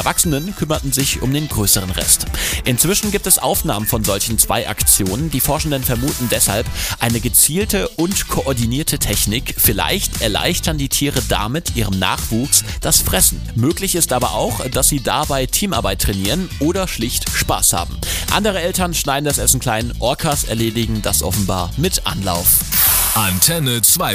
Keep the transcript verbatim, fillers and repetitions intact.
Erwachsenen kümmerten sich um den größeren Rest. Inzwischen gibt es Aufnahmen von solchen Zwei-Aktionen. Die Forschenden vermuten deshalb eine gezielte und koordinierte Technik. Vielleicht erleichtern die Tiere damit ihrem Nachwuchs das Fressen. Möglich ist aber auch, dass sie dabei Teamarbeit trainieren oder schlicht Spaß haben. Andere Eltern schneiden das Essen klein, Orcas erledigen das offenbar mit Anlauf. Antenne zwei